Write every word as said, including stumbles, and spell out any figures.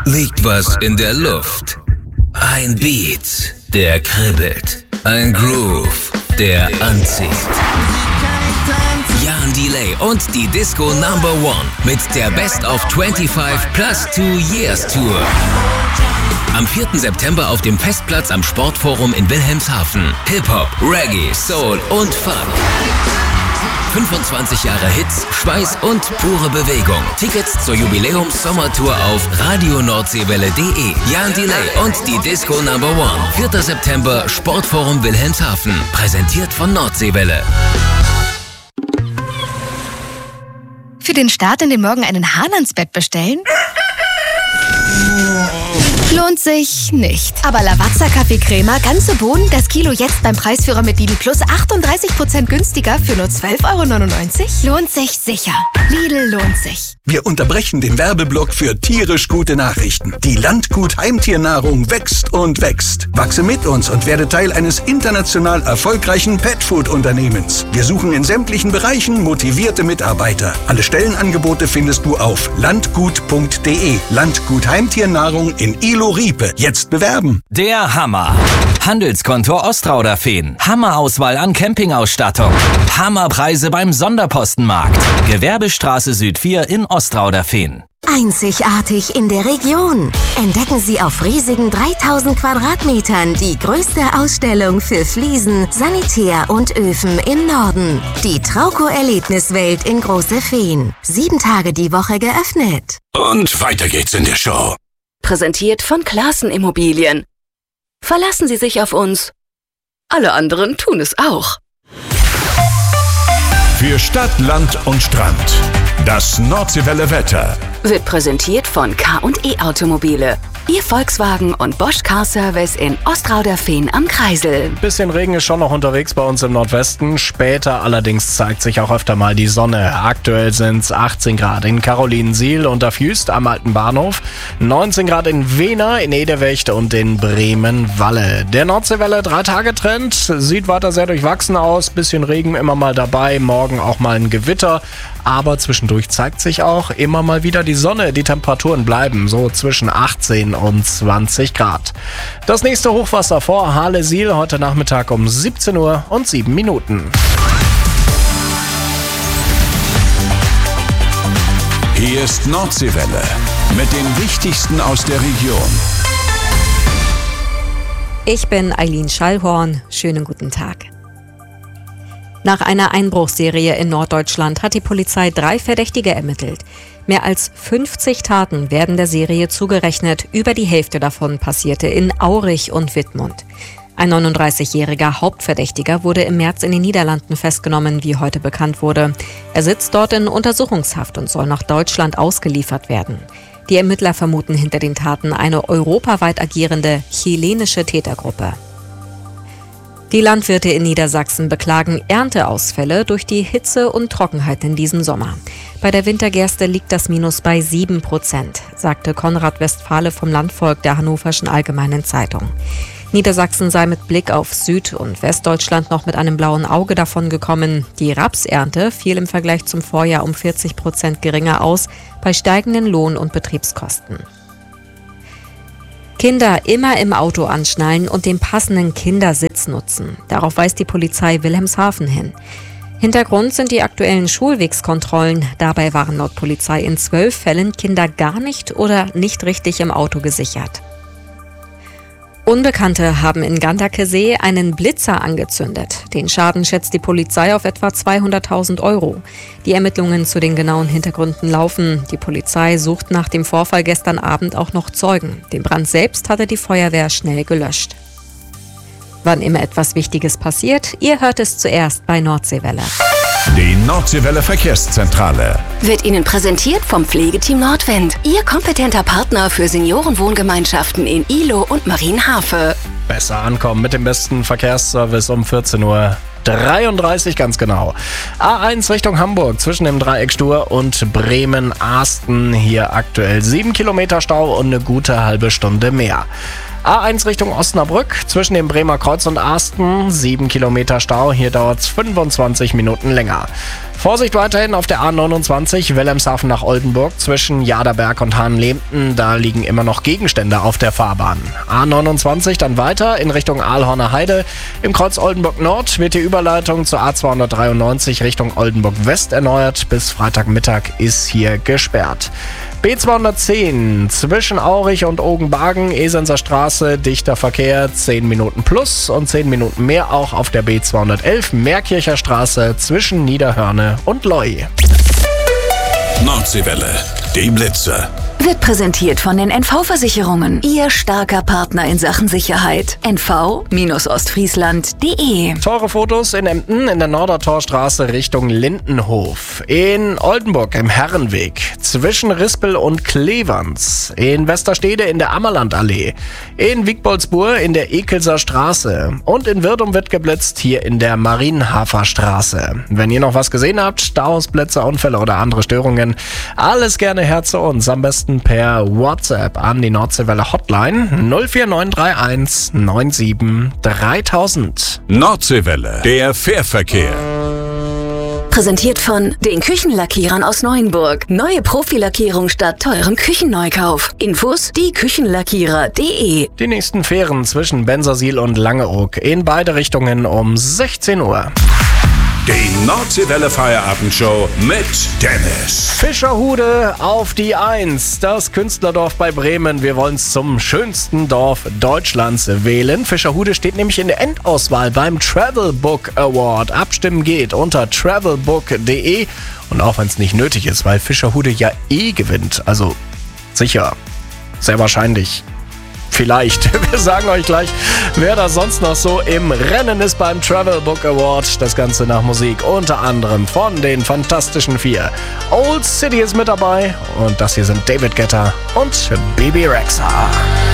liegt was in der Luft. Ein Beat, der kribbelt. Ein Groove, der anzieht. Jan Delay und die Disco Number One mit der Best of fünfundzwanzig plus two Years Tour. Am vierten September auf dem Festplatz am Sportforum in Wilhelmshaven. Hip-Hop, Reggae, Soul und Funk. fünfundzwanzig Jahre Hits, Schweiß und pure Bewegung. Tickets zur Jubiläums-Sommertour auf radio nordseewelle punkt de. Jan Delay und die Disco Number One. vierter September, Sportforum Wilhelmshaven. Präsentiert von Nordseewelle. Für den Start in den Morgen einen Hahn ans Bett bestellen? Lohnt sich nicht. Aber Lavazza Kaffee-Crema, ganze Bohnen, das Kilo jetzt beim Preisführer mit Lidl Plus achtunddreißig Prozent günstiger für nur zwölf Euro neunundneunzig? Lohnt sich sicher. Lidl lohnt sich. Wir unterbrechen den Werbeblock für tierisch gute Nachrichten. Die Landgut Heimtiernahrung wächst und wächst. Wachse mit uns und werde Teil eines international erfolgreichen Petfood-Unternehmens. Wir suchen in sämtlichen Bereichen motivierte Mitarbeiter. Alle Stellenangebote findest du auf landgut punkt de. Landgut Heimtiernahrung in Ilo-Riepe. Jetzt bewerben. Der Hammer. Handelskonto Ostrauderfehn. Hammerauswahl an Campingausstattung. Hammerpreise beim Sonderpostenmarkt. Gewerbestraße Süd vier in Ostrauderfehn. Einzigartig in der Region. Entdecken Sie auf riesigen dreitausend Quadratmetern die größte Ausstellung für Fliesen, Sanitär und Öfen im Norden. Die Trauco-Erlebniswelt in Große Fehn. Sieben Tage die Woche geöffnet. Und weiter geht's in der Show. Präsentiert von Classen Immobilien. Verlassen Sie sich auf uns. Alle anderen tun es auch. Für Stadt, Land und Strand. Das Nordseewelle Wetter Wird präsentiert von K und E Automobile. Ihr Volkswagen und Bosch Car Service in Ostrauderfehn am Kreisel. Bisschen Regen ist schon noch unterwegs bei uns im Nordwesten. Später allerdings zeigt sich auch öfter mal die Sonne. Aktuell sind es achtzehn Grad in Carolinensiel und auf Jüst am Alten Bahnhof. neunzehn Grad in Wehner, in Edewecht und in Bremen-Walle. Der Nordseewelle drei-Tage-Trend sieht weiter sehr durchwachsen aus. Bisschen Regen immer mal dabei. Morgen auch mal ein Gewitter. Aber zwischendurch zeigt sich auch immer mal wieder die Sonne. Die Temperaturen bleiben so zwischen achtzehn und zwanzig Grad. Das nächste Hochwasser vor Halle-Siel heute Nachmittag um siebzehn Uhr und sieben Minuten. Hier ist Nordseewelle mit dem Wichtigsten aus der Region. Ich bin Eileen Schallhorn. Schönen guten Tag. Nach einer Einbruchsserie in Norddeutschland hat die Polizei drei Verdächtige ermittelt. Mehr als fünfzig Taten werden der Serie zugerechnet. Über die Hälfte davon passierte in Aurich und Wittmund. Ein neununddreißigjähriger Hauptverdächtiger wurde im März in den Niederlanden festgenommen, wie heute bekannt wurde. Er sitzt dort in Untersuchungshaft und soll nach Deutschland ausgeliefert werden. Die Ermittler vermuten hinter den Taten eine europaweit agierende chilenische Tätergruppe. Die Landwirte in Niedersachsen beklagen Ernteausfälle durch die Hitze und Trockenheit in diesem Sommer. Bei der Wintergerste liegt das Minus bei sieben Prozent, sagte Konrad Westphale vom Landvolk der Hannoverschen Allgemeinen Zeitung. Niedersachsen sei mit Blick auf Süd- und Westdeutschland noch mit einem blauen Auge davongekommen. Die Rapsernte fiel im Vergleich zum Vorjahr um vierzig Prozent geringer aus, bei steigenden Lohn- und Betriebskosten. Kinder immer im Auto anschnallen und den passenden Kindersitz nutzen. Darauf weist die Polizei Wilhelmshaven hin. Hintergrund sind die aktuellen Schulwegskontrollen. Dabei waren laut Polizei in zwölf Fällen Kinder gar nicht oder nicht richtig im Auto gesichert. Unbekannte haben in Gandakesee einen Blitzer angezündet. Den Schaden schätzt die Polizei auf etwa zweihunderttausend Euro. Die Ermittlungen zu den genauen Hintergründen laufen. Die Polizei sucht nach dem Vorfall gestern Abend auch noch Zeugen. Den Brand selbst hatte die Feuerwehr schnell gelöscht. Wann immer etwas Wichtiges passiert, ihr hört es zuerst bei Nordseewelle. Die Nordseewelle Verkehrszentrale Wird Ihnen präsentiert vom Pflegeteam Nordwind. Ihr kompetenter Partner für Seniorenwohngemeinschaften in Ilo und Marienhafe. Besser ankommen mit dem besten Verkehrsservice um vierzehn Uhr dreiunddreißig ganz genau. A eins Richtung Hamburg zwischen dem Dreieck Stur und Bremen-Asten. Hier aktuell sieben Kilometer Stau und eine gute halbe Stunde mehr. A eins Richtung Osnabrück, zwischen dem Bremer Kreuz und Arsten, sieben Kilometer Stau, hier dauert es fünfundzwanzig Minuten länger. Vorsicht weiterhin auf der A neunundzwanzig, Wilhelmshaven nach Oldenburg, zwischen Jaderberg und Hahnlehmten, da liegen immer noch Gegenstände auf der Fahrbahn. A neunundzwanzig dann weiter in Richtung Aalhorner Heide. Im Kreuz Oldenburg Nord wird die Überleitung zur A zweihundertdreiundneunzig Richtung Oldenburg West erneuert. Bis Freitagmittag ist hier gesperrt. B zweihundertzehn zwischen Aurich und Ogenbagen, Esenser Straße, dichter Verkehr, zehn Minuten plus und zehn Minuten mehr auch auf der B zweihundertelf, Meerkircher Straße zwischen Niederhörne und Loi. Nordseewelle, die Blitzer. Wird präsentiert von den N V-Versicherungen. Ihr starker Partner in Sachen Sicherheit. N V Ostfriesland punkt de. Teure Fotos in Emden in der Nordertorstraße Richtung Lindenhof. In Oldenburg im Herrenweg zwischen Rispel und Cleverns. In Westerstede in der Ammerlandallee. In Wiegboldsburg in der Ekelser Straße. Und in Wirdum wird geblitzt hier in der Marienhafer Straße. Wenn ihr noch was gesehen habt, Staus, Blitzer, Unfälle oder andere Störungen, alles gerne her zu uns. Am besten per WhatsApp an die Nordseewelle Hotline null vier neun drei eins neun sieben dreitausend. Nordseewelle, der Fährverkehr. Präsentiert von den Küchenlackierern aus Neuenburg. Neue Profilackierung statt teurem Küchenneukauf. Infos die Küchenlackierer punkt de. Die nächsten Fähren zwischen Bensersiel und Langeoog in beide Richtungen um sechzehn Uhr. Die Nordseewelle Feierabendshow mit Dennis. Fischerhude auf die eins, das Künstlerdorf bei Bremen. Wir wollen es zum schönsten Dorf Deutschlands wählen. Fischerhude steht nämlich in der Endauswahl beim Travel Book Award. Abstimmen geht unter travelbook punkt de. Und auch wenn es nicht nötig ist, weil Fischerhude ja eh gewinnt. Also sicher, sehr wahrscheinlich. Vielleicht. Wir sagen euch gleich, wer da sonst noch so im Rennen ist beim Travel Book Award. Das Ganze nach Musik, unter anderem von den Fantastischen Vier. Old City ist mit dabei und das hier sind David Guetta und Bebe Rexha.